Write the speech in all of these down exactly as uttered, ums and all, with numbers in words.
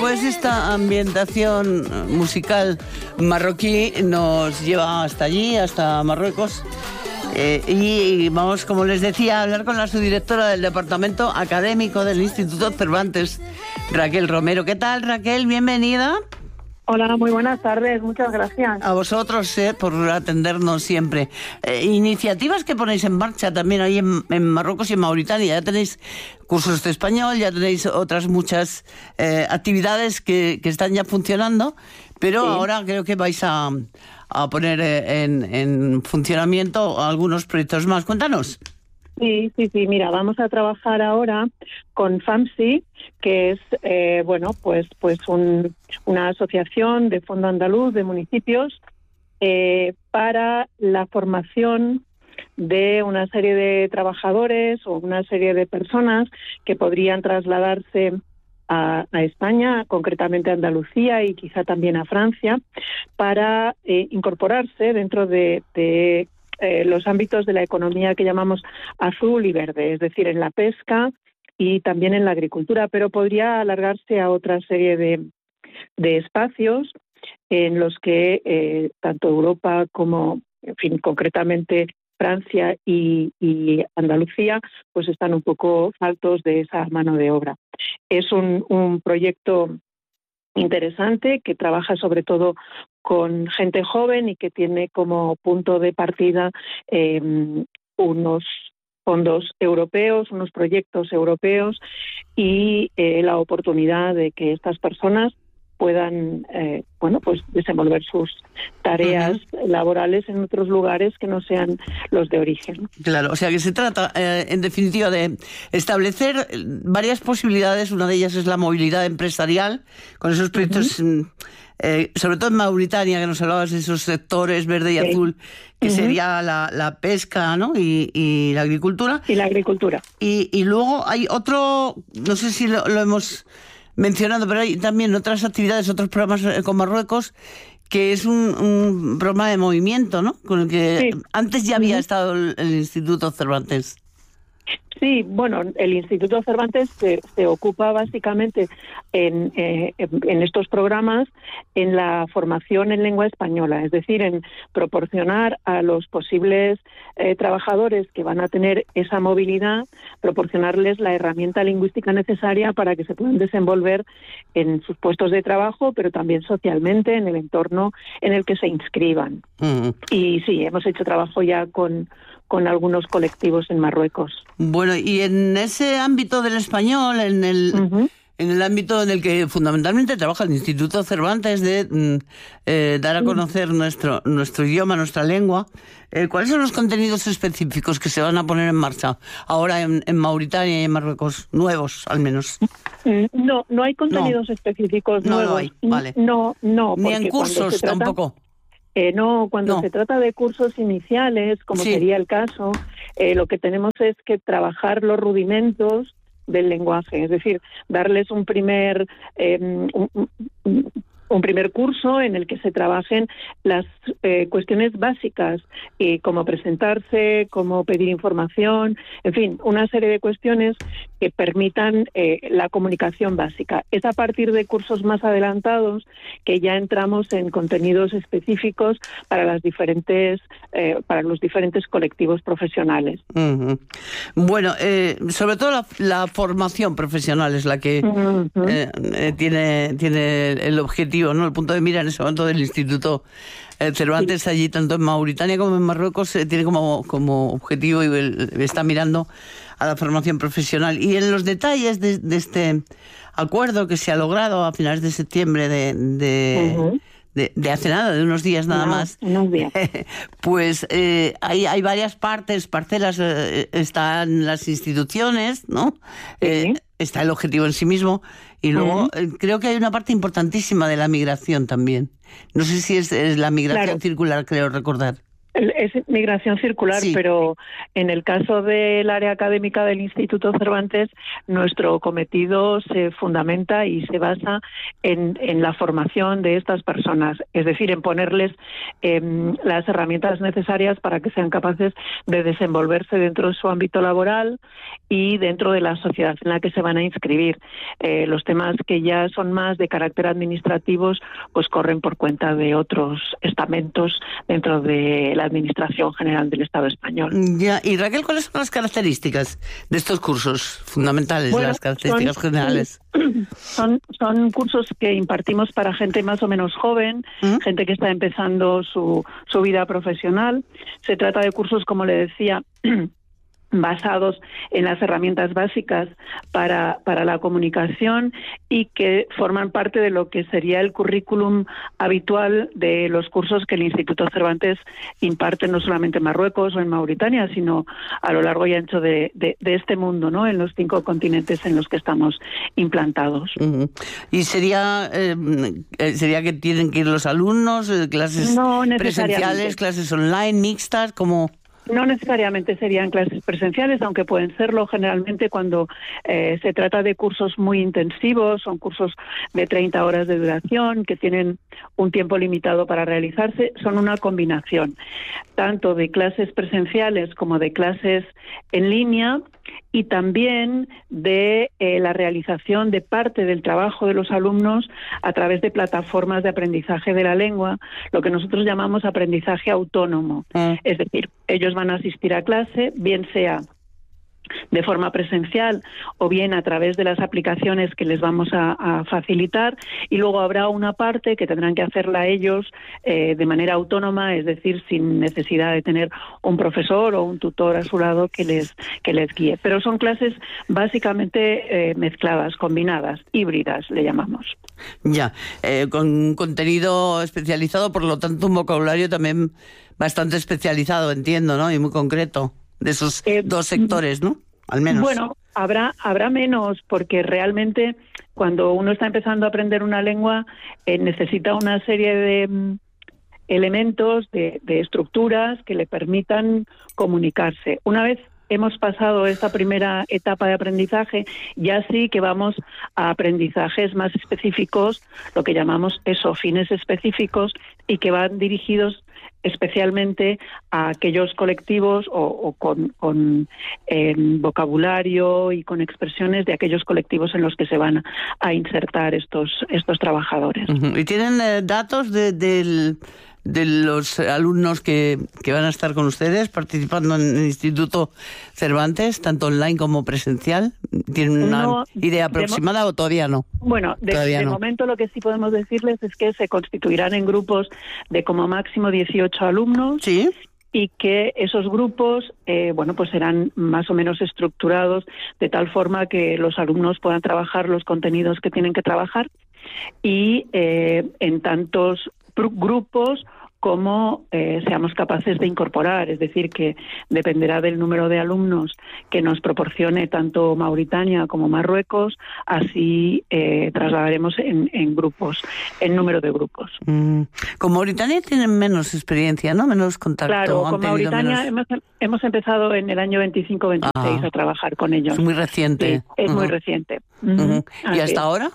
pues esta ambientación musical marroquí nos lleva hasta allí, hasta Marruecos. Eh, y vamos, como les decía, a hablar con la subdirectora del Departamento Académico del Instituto Cervantes, Raquel Romero. ¿Qué tal, Raquel? Bienvenida. Hola, muy buenas tardes, muchas gracias. A vosotros eh, por atendernos siempre. Eh, iniciativas que ponéis en marcha también ahí en, en Marruecos y en Mauritania. Ya tenéis cursos de español, ya tenéis otras muchas eh, actividades que, que están ya funcionando, pero sí, ahora creo que vais a, a poner en, en funcionamiento algunos proyectos más. Cuéntanos. Sí, sí, sí. Mira, vamos a trabajar ahora con FAMSI, que es, eh, bueno, pues, pues un, una asociación de Fondo Andaluz de municipios eh, para la formación de una serie de trabajadores o una serie de personas que podrían trasladarse a, a España, concretamente a Andalucía y quizá también a Francia, para eh, incorporarse dentro de, de Eh, los ámbitos de la economía que llamamos azul y verde, es decir, en la pesca y también en la agricultura, pero podría alargarse a otra serie de, de espacios en los que eh, tanto Europa como, en fin, concretamente Francia y, y Andalucía, pues están un poco faltos de esa mano de obra. Es un, un proyecto interesante que trabaja sobre todo con gente joven y que tiene como punto de partida eh, unos fondos europeos, unos proyectos europeos y eh, la oportunidad de que estas personas puedan eh, bueno, pues desenvolver sus tareas uh-huh. laborales en otros lugares que no sean los de origen. Claro, o sea que se trata, eh, en definitiva, de establecer varias posibilidades. Una de ellas es la movilidad empresarial, con esos proyectos, uh-huh. eh, sobre todo en Mauritania, que nos hablabas de esos sectores verde y sí. azul, que uh-huh. sería la, la pesca, ¿no? Y, y la agricultura. Y la agricultura. Y, y luego hay otro, no sé si lo, lo hemos mencionado, pero hay también otras actividades, otros programas con Marruecos, que es un, un programa de movimiento, ¿no? Con el que sí. antes ya había uh-huh. estado el, el Instituto Cervantes. Sí, bueno, el Instituto Cervantes se, se ocupa básicamente en, eh, en estos programas en la formación en lengua española, es decir, en proporcionar a los posibles eh, trabajadores que van a tener esa movilidad, proporcionarles la herramienta lingüística necesaria para que se puedan desenvolver en sus puestos de trabajo, pero también socialmente en el entorno en el que se inscriban. Uh-huh. Y sí, hemos hecho trabajo ya con con algunos colectivos en Marruecos. Bueno, y en ese ámbito del español, en el uh-huh. en el ámbito en el que fundamentalmente trabaja el Instituto Cervantes de eh, dar a conocer uh-huh. nuestro nuestro idioma, nuestra lengua, eh, ¿cuáles son los contenidos específicos que se van a poner en marcha ahora en, en Mauritania y en Marruecos? Nuevos, al menos. No, no hay contenidos no. específicos no nuevos. No hay, vale. No, no. Ni en cursos trata... tampoco. Eh, no, cuando no. se trata de cursos iniciales, como sí. sería el caso, eh, lo que tenemos es que trabajar los rudimentos del lenguaje, es decir, darles un primer eh, un, un, un primer curso en el que se trabajen las eh, cuestiones básicas, eh, como presentarse, cómo pedir información, en fin, una serie de cuestiones que permitan eh, la comunicación básica. Es a partir de cursos más adelantados que ya entramos en contenidos específicos para las diferentes eh, para los diferentes colectivos profesionales. Uh-huh. Bueno, eh, sobre todo la, la formación profesional es la que uh-huh. eh, eh, tiene tiene el objetivo, ¿no? El punto de mira en ese momento del Instituto eh, Cervantes, sí. allí tanto en Mauritania como en Marruecos eh, tiene como, como objetivo y el, está mirando a la formación profesional. Y en los detalles de, de este acuerdo que se ha logrado a finales de septiembre de, de, uh-huh. de, de hace nada, de unos días nada no, más, unos días. pues eh, hay, hay varias partes, parcelas, eh, están las instituciones, ¿no? Sí. Eh, está el objetivo en sí mismo y luego uh-huh. eh, creo que hay una parte importantísima de la migración también. No sé si es, es la migración claro. circular, creo recordar. Es migración circular, sí. Pero en el caso del área académica del Instituto Cervantes, nuestro cometido se fundamenta y se basa en, en la formación de estas personas, es decir, en ponerles eh, las herramientas necesarias para que sean capaces de desenvolverse dentro de su ámbito laboral y dentro de la sociedad en la que se van a inscribir. Eh, los temas que ya son más de carácter administrativos, pues corren por cuenta de otros estamentos dentro de la Administración General del Estado español. Ya, y Raquel, ¿cuáles son las características de estos cursos fundamentales, bueno, las características son, generales? Son, son cursos que impartimos para gente más o menos joven, ¿Mm? gente que está empezando su, su vida profesional. Se trata de cursos, como le decía, basados en las herramientas básicas para, para la comunicación y que forman parte de lo que sería el currículum habitual de los cursos que el Instituto Cervantes imparte no solamente en Marruecos o en Mauritania, sino a lo largo y ancho de, de, de este mundo, ¿no? En los cinco continentes en los que estamos implantados. Uh-huh. ¿Y sería, eh, sería que tienen que ir los alumnos, clases no presenciales, clases online, mixtas, como...? No necesariamente serían clases presenciales, aunque pueden serlo generalmente cuando eh, se trata de cursos muy intensivos, son cursos de treinta horas de duración, que tienen un tiempo limitado para realizarse, son una combinación tanto de clases presenciales como de clases en línea y también de eh, la realización de parte del trabajo de los alumnos a través de plataformas de aprendizaje de la lengua, lo que nosotros llamamos aprendizaje autónomo. Mm. Es decir, ellos van a asistir a clase, bien sea de forma presencial o bien a través de las aplicaciones que les vamos a, a facilitar, y luego habrá una parte que tendrán que hacerla ellos eh, de manera autónoma, es decir, sin necesidad de tener un profesor o un tutor a su lado que les que les guíe. Pero son clases básicamente eh, mezcladas, combinadas, híbridas, le llamamos. Ya, eh, con un contenido especializado, por lo tanto un vocabulario también bastante especializado, entiendo, ¿no? Y muy concreto. De esos eh, dos sectores, ¿no? Al menos. Bueno, habrá habrá menos, porque realmente cuando uno está empezando a aprender una lengua eh, necesita una serie de mm, elementos, de, de estructuras que le permitan comunicarse. Una vez hemos pasado esta primera etapa de aprendizaje, ya sí que vamos a aprendizajes más específicos, lo que llamamos eso, fines específicos, y que van dirigidos especialmente a aquellos colectivos o, o con, con eh, vocabulario y con expresiones de aquellos colectivos en los que se van a insertar estos estos trabajadores. Uh-huh. ¿Y tienen eh, datos de, del, de los alumnos que, que van a estar con ustedes participando en el Instituto Cervantes, tanto online como presencial? ¿Tienen una no, idea aproximada mo- o todavía no? Bueno, de, todavía de no. momento lo que sí podemos decirles es que se constituirán en grupos de como máximo dieciocho alumnos. Sí. Y que esos grupos, eh, bueno, pues serán más o menos estructurados de tal forma que los alumnos puedan trabajar los contenidos que tienen que trabajar y eh, en tantos pr- grupos como eh, seamos capaces de incorporar, es decir, que dependerá del número de alumnos que nos proporcione tanto Mauritania como Marruecos, así eh, trasladaremos en, en grupos, en número de grupos. Mm. Con Mauritania tienen menos experiencia, ¿no? Menos contacto. Claro, con Mauritania menos... hemos, hemos empezado en el año veinticinco veintiséis ah, a trabajar con ellos. Es muy reciente. Sí, es uh-huh. muy reciente. Uh-huh. Uh-huh. ¿Y hasta ahora?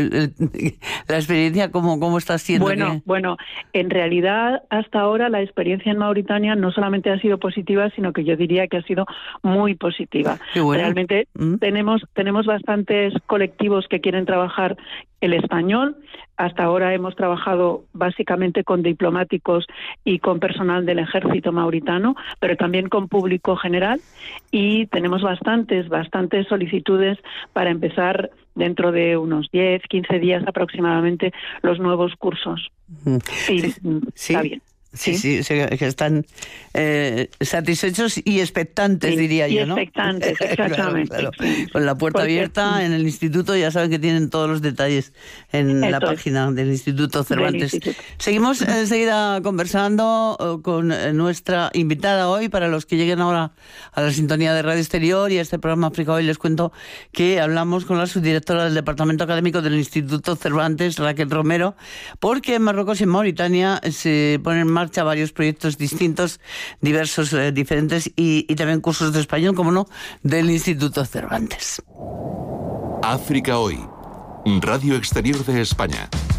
¿La experiencia cómo, cómo está siendo? Bueno, que... bueno, en realidad hasta ahora la experiencia en Mauritania no solamente ha sido positiva, sino que yo diría que ha sido muy positiva. Bueno. Realmente ¿Mm? tenemos tenemos bastantes colectivos que quieren trabajar el español. Hasta ahora hemos trabajado básicamente con diplomáticos y con personal del ejército mauritano, pero también con público general, y tenemos bastantes, bastantes solicitudes para empezar dentro de unos diez, quince días aproximadamente los nuevos cursos. Sí, sí, sí. Está bien. Sí, sí, sí, que están eh, satisfechos y expectantes, sí, diría y yo, ¿no? expectantes, exactamente. Claro, claro. Con la puerta Porque, abierta en el instituto, ya saben que tienen todos los detalles en la página es. del Instituto Cervantes. Del instituto. Seguimos enseguida conversando con nuestra invitada hoy. Para los que lleguen ahora a la sintonía de Radio Exterior y a este programa África Hoy, les cuento que hablamos con la subdirectora del Departamento Académico del Instituto Cervantes, Raquel Romero, porque en Marruecos y en Mauritania se ponen en marcha varios proyectos distintos, diversos, eh, diferentes, y, y también cursos de español, como no, del Instituto Cervantes. África Hoy, Radio Exterior de España.